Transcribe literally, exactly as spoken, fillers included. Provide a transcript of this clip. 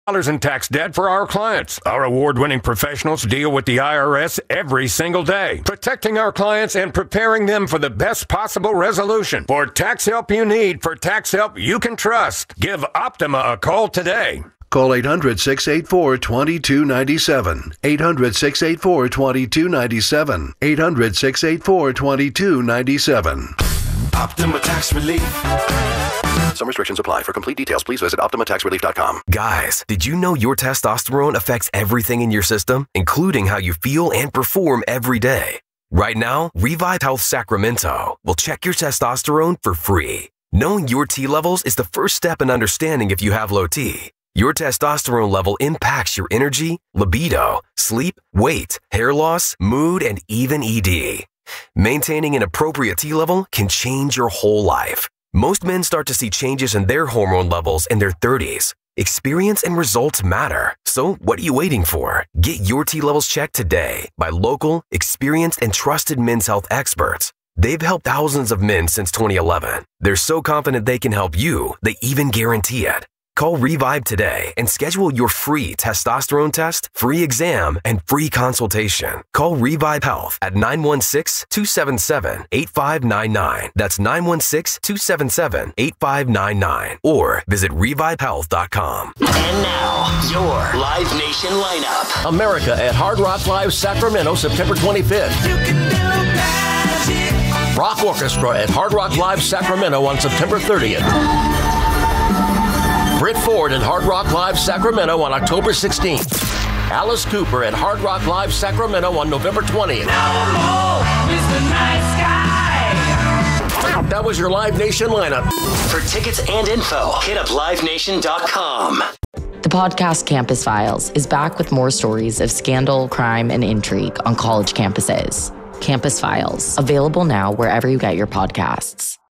dollars in tax debt for our clients. Our award-winning professionals deal with the I R S every single day, protecting our clients and preparing them for the best possible resolution. For tax help you need, for tax help you can trust, give Optima a call today. Call eight hundred, six eight four, two two nine seven. eight hundred, six eight four, two two nine seven. eight hundred, six eight four, two two nine seven. Optima Tax Relief. Some restrictions apply. For complete details, please visit Optima Tax Relief dot com. Guys, did you know your testosterone affects everything in your system, including how you feel and perform every day? Right now, Revive Health Sacramento will check your testosterone for free. Knowing your T levels is the first step in understanding if you have low T. Your testosterone level impacts your energy, libido, sleep, weight, hair loss, mood, and even E D. Maintaining an appropriate T level can change your whole life. Most men start to see changes in their hormone levels in their thirties. Experience and results matter. So what are you waiting for? Get your T levels checked today by local, experienced, and trusted men's health experts. They've helped thousands of men since twenty eleven. They're so confident they can help you, they even guarantee it. Call Revive today and schedule your free testosterone test, free exam, and free consultation. Call Revive Health at nine one six, two seven seven, eight five nine nine. That's nine one six, two seven seven, eight five nine nine. Or visit revive health dot com. And now, your Live Nation lineup. America at Hard Rock Live Sacramento, September twenty-fifth. You can do magic. Rock Orchestra at Hard Rock Live Sacramento on September thirtieth. Britt Ford at Hard Rock Live Sacramento on October sixteenth. Alice Cooper at Hard Rock Live Sacramento on November twentieth. No more Mister Nice Guy. That was your Live Nation lineup. For tickets and info, hit up live nation dot com. The podcast Campus Files is back with more stories of scandal, crime, and intrigue on college campuses. Campus Files, available now wherever you get your podcasts.